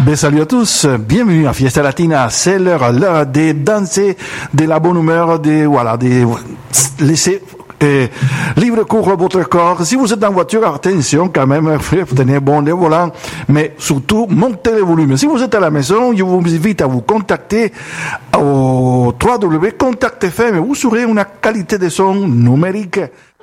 Salut à tous, bienvenue à Fiesta Latina. C'est l'heure là de danser, de la bonne humeur, de laisser libre cours à votre corps. Si vous êtes en voiture, attention quand même, tenez bon les volants, mais surtout montez le volume. Si vous êtes à la maison, je vous invite à vous contacter au www.contact.fm. Vous aurez une qualité de son numérique